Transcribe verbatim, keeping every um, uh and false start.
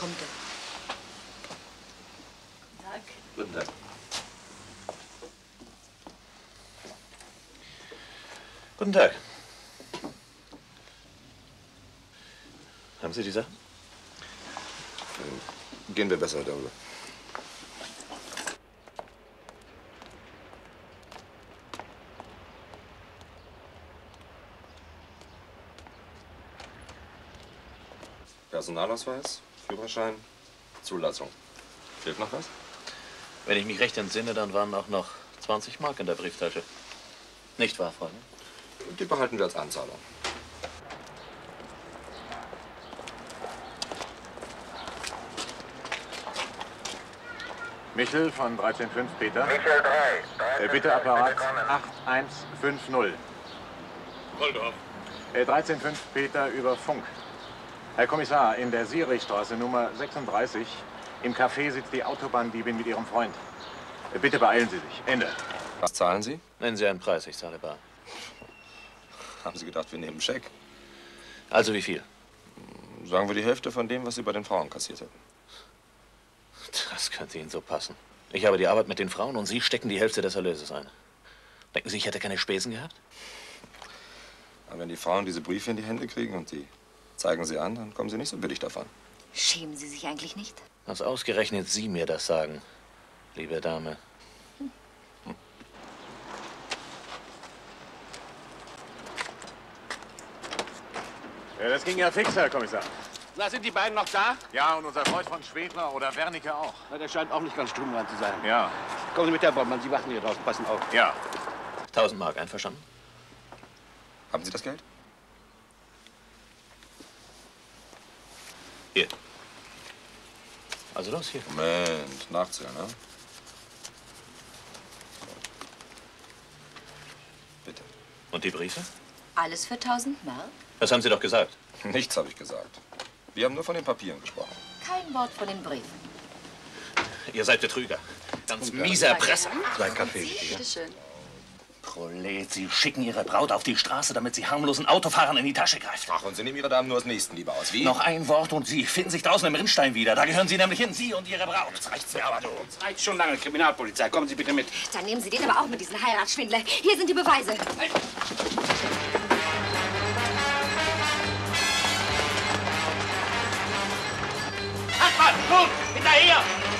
kommt er. Guten Tag. Guten Tag. Guten Tag. Haben Sie die Sachen? Gehen wir besser darüber. Personalausweis, Führerschein, Zulassung. Fehlt noch was? Wenn ich mich recht entsinne, dann waren auch noch zwanzig Mark in der Brieftasche. Nicht wahr, Freunde? Die behalten wir als Anzahlung. Michel von dreizehn Komma fünf, Peter. Michel drei. Äh, bitte Apparat acht eins fünf null. Waldorf. Äh, dreizehn Komma fünf, Peter über Funk. Herr Kommissar, in der Sierichstraße Nummer sechsunddreißig im Café sitzt die Autobahndiebin mit ihrem Freund. Äh, bitte beeilen Sie sich. Ende. Was zahlen Sie? Nennen Sie einen Preis, ich zahle bar. Haben Sie gedacht, wir nehmen Scheck? Also wie viel? Sagen wir die Hälfte von dem, was Sie bei den Frauen kassiert hätten. Das könnte Ihnen so passen. Ich habe die Arbeit mit den Frauen und Sie stecken die Hälfte des Erlöses ein. Denken Sie, ich hätte keine Spesen gehabt? Aber wenn die Frauen diese Briefe in die Hände kriegen und die zeigen sie an, dann kommen sie nicht so billig davon. Schämen Sie sich eigentlich nicht? Dass ausgerechnet Sie mir das sagen, liebe Dame. Hm. Ja, das ging ja fix, Herr Kommissar. Na, sind die beiden noch da? Ja, und unser Freund von Schwedler oder Wernicke auch. Na, der scheint auch nicht ganz stumm dran zu sein. Ja. Kommen Sie mit, Herr Bottmann, Sie warten hier draußen, passen auf. Ja. Tausend Mark, einverstanden? Haben Sie das Geld? Hier. Also los, hier. Moment, nachzählen, ne? Bitte. Und die Briefe? Alles für tausend Mark? Das haben Sie doch gesagt. Nichts habe ich gesagt. Wir haben nur von den Papieren gesprochen. Kein Wort von den Briefen. Ihr seid Betrüger. Ganz mieser Erpresser. Sein Kaffee, bitte. Bitte schön. Prolet, Sie schicken Ihre Braut auf die Straße, damit sie harmlosen Autofahrern in die Tasche greift. Ach, und Sie nehmen Ihre Damen nur aus Nächstenliebe aus, wie? Noch ein Wort und Sie finden sich draußen im Rinnstein wieder. Da gehören Sie nämlich hin, Sie und Ihre Braut. Jetzt reicht's mir aber, du. Das reicht schon lange, Kriminalpolizei. Kommen Sie bitte mit. Dann nehmen Sie den aber auch mit, diesen Heiratsschwindler. Hier sind die Beweise. Halt mal! Gut! Hinterher!